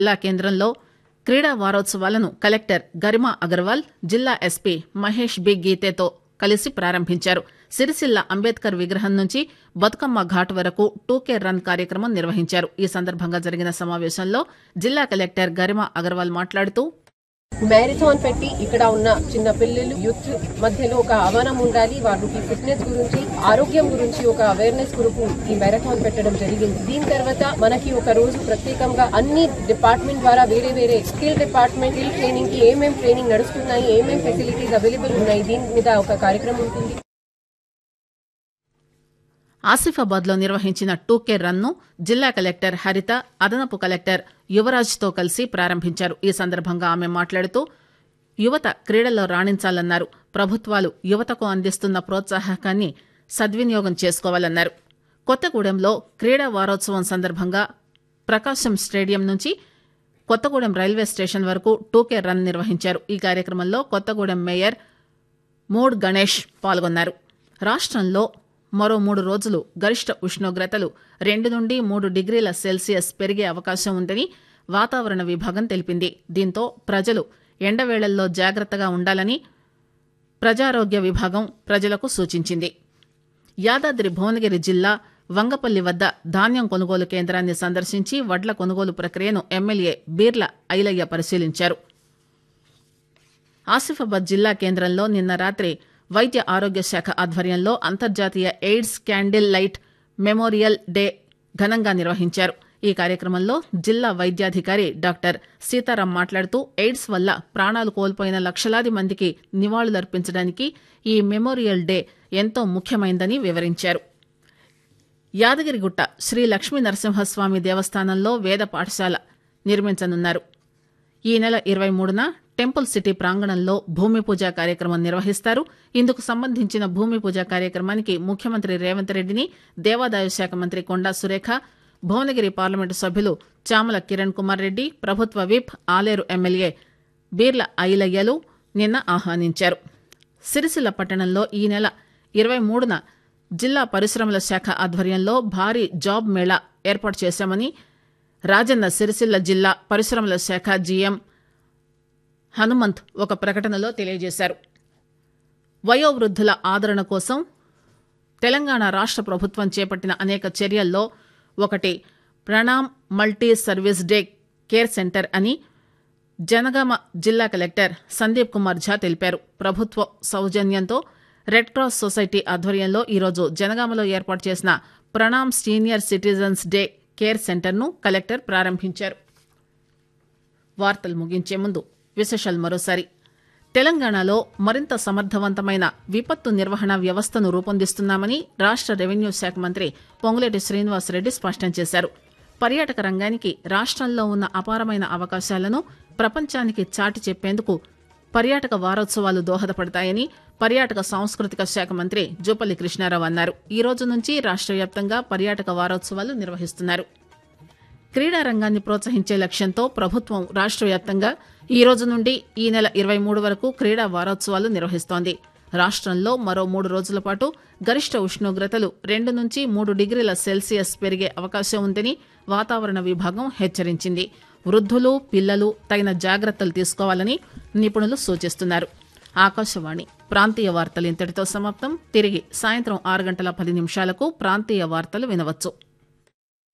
జిల్లా కేంద్రంలో క్రీడా వారోత్సవాలను కలెక్టర్ గరిమా అగర్వాల్ జిల్లా ఎస్పీ మహేష్ బి గీతేతో కలిసి ప్రారంభించారు. సిరిసిల్ల అంబేద్కర్ విగ్రహం నుంచి బతుకమ్మ ఘాట్ వరకు 2K రన్ కార్యక్రమం నిర్వహించారు. ఈ సందర్భంగా జరిగిన సమావేశంలో జిల్లా కలెక్టర్ గరిమా అగర్వాల్ మాట్లాడుతూ మ్యారథాన్ పెట్టి ఇక్కడ ఉన్న చిన్న పిల్లలు యూత్ మధ్యలో ఒక ఆహ్వానం ఉండాలి. వాళ్ళకి ఫిట్నెస్ గురించి ఆరోగ్యం గురించి ఒక అవేర్నెస్ కొరకు ఈ మ్యారథాన్ పెట్టడం జరిగింది. దీని తర్వాత మనకి ఒక రోజు ప్రత్యేకంగా అన్ని డిపార్ట్మెంట్ ద్వారా వేరే వేరే స్కిల్ డిపార్ట్మెంట్ స్కిల్ ట్రైనింగ్ కి ఏమేం ట్రైనింగ్ నడుస్తున్నాయి, ఏమేం ఫెసిలిటీస్ అవైలబుల్ ఉన్నాయి, దీని మీద ఒక కార్యక్రమం ఉంటుంది. ఆసిఫాబాద్ లో నిర్వహించిన 2K రన్ ను జిల్లా కలెక్టర్ హరిత, అదనపు కలెక్టర్ యువరాజ్ తో కలిసి ప్రారంభించారు. ఈ సందర్భంగా ఆమె మాట్లాడుతూ యువత క్రీడల్లో రాణించాలన్నారు. ప్రభుత్వాలు యువతకు అందిస్తున్న ప్రోత్సాహకాన్ని సద్వినియోగం చేసుకోవాలన్నారు. కొత్తగూడెంలో క్రీడా వారోత్సవం సందర్భంగా ప్రకాశం స్టేడియం నుంచి కొత్తగూడెం రైల్వే స్టేషన్ వరకు 2K రన్ నిర్వహించారు. ఈ కార్యక్రమంలో కొత్తగూడెం మేయర్ మోడ్ గణేష్ పాల్గొన్నారు. రాష్ట్రంలో మరో 3 రోజులు గరిష్ట ఉష్ణోగ్రతలు 2 నుండి 3 డిగ్రీల సెల్సియస్ పెరిగే అవకాశం ఉందని వాతావరణ విభాగం తెలిపింది. దీంతో ప్రజలు ఎండవేళల్లో జాగ్రత్తగా ఉండాలని ప్రజారోగ్య విభాగం ప్రజలకు సూచించింది. యాదాద్రి భువనగిరి జిల్లా వంగపల్లి వద్ద ధాన్యం కొనుగోలు కేంద్రాన్ని సందర్శించి వడ్ల కొనుగోలు ప్రక్రియను ఎమ్మెల్యే బీర్ల ఐలయ్య పరిశీలించారు. ఆసిఫాబాద్ జిల్లా కేంద్రంలో నిన్న రాత్రి వైద్య ఆరోగ్య శాఖ ఆధ్వర్యంలో అంతర్జాతీయ AIDS candle light memorial day ఘనంగా నిర్వహించారు. ఈ కార్యక్రమంలో జిల్లా వైద్యాధికారి డాక్టర్ సీతారాం మాట్లాడుతూ ఎయిడ్స్ వల్ల ప్రాణాలు కోల్పోయిన లక్షలాది మందికి నివాళులర్పించడానికి ఈ మెమోరియల్ డే ఎంతో ముఖ్యమైందని వివరించారు. యాదగిరిగుట్ట శ్రీ లక్ష్మీ నరసింహస్వామి దేవస్థానంలో వేద పాఠశాల నిర్మించనున్నారు. ఈ నెల 23న టెంపుల్ సిటీ ప్రాంగణంలో భూమి పూజ కార్యక్రమం నిర్వహిస్తారు. ఇందుకు సంబంధించిన భూమి పూజ కార్యక్రమానికి ముఖ్యమంత్రి రేవంత్ రెడ్డిని, దేవాదాయ శాఖ మంత్రి కొండా సురేఖ, భువనగిరి పార్లమెంటు సభ్యులు చామల కిరణ్ కుమార్ రెడ్డి, ప్రభుత్వ విప్ ఆలేరు ఎమ్మెల్యే బీర్ల ఐలయ్యలు నిన్న ఆహ్వానించారు. సిరిసిల్ల పట్టణంలో ఈ నెల 23న జిల్లా పరిశ్రమల శాఖ ఆధ్వర్యంలో భారీ జాబ్ మేళా ఏర్పాటు చేశామని రాజన్న సిరిసిల్ల జిల్లా పరిశ్రమల శాఖ జీఎం హనుమంత్ ఒక ప్రకటనలో తెలియజేశారు. వయోవృద్ధుల ఆదరణ కోసం తెలంగాణ రాష్ట్ర ప్రభుత్వం చేపట్టిన అనేక చర్యల్లో ఒకటి Pranam multi service day care centre అని జనగామ జిల్లా కలెక్టర్ సందీప్ కుమార్ ఝా తెలిపారు. ప్రభుత్వ సౌజన్యంతో రెడ్ క్రాస్ సొసైటీ ఆధ్వర్యంలో ఈరోజు జనగామలో ఏర్పాటు చేసిన Pranam senior citizens day care సెంటర్ను కలెక్టర్ ప్రారంభించారు. వార్తలు ముగించే ముందు విశేషాలు మరోసారి. తెలంగాణలో మరింత సమర్థవంతమైన విపత్తు నిర్వహణ వ్యవస్థను రూపొందిస్తున్నామని రాష్ట్ర రెవెన్యూ శాఖ మంత్రి పొంగులేటి శ్రీనివాసరెడ్డి స్పష్టం చేశారు. పర్యాటక రంగానికి రాష్ట్రంలో ఉన్న అపారమైన అవకాశాలను ప్రపంచానికి చాటి చెప్పేందుకు పర్యాటక వారోత్సవాలు దోహదపడతాయని పర్యాటక సాంస్కృతిక శాఖ మంత్రి జూపల్లి కృష్ణారావు అన్నారు. ఈ రోజు నుంచి రాష్ట్ర వ్యాప్తంగా పర్యాటక వారోత్సవాలు నిర్వహిస్తున్నారు. క్రీడా రంగాన్ని ప్రోత్సహించే లక్ష్యంతో ప్రభుత్వం రాష్ట్ర వ్యాప్తంగా ఈ రోజు నుండి ఈ నెల 23 వరకు క్రీడా వారోత్సవాలు నిర్వహిస్తోంది. రాష్ట్రంలో మరో 3 రోజుల పాటు గరిష్ట ఉష్ణోగ్రతలు 2 నుంచి 3 డిగ్రీల సెల్సియస్ పెరిగే అవకాశం ఉందని వాతావరణ విభాగం హెచ్చరించింది. వృద్ధులు, పిల్లలు తగిన జాగ్రత్తలు తీసుకోవాలని నిపుణులు సూచిస్తున్నారు. ఆకాశవాణి ప్రాంతీయ వార్తలు ఇంతటితో సమాప్తం. తిరిగి సాయంత్రం 6 గంటల 10 నిమిషాలకు ప్రాంతీయ వార్తలు వినవచ్చు.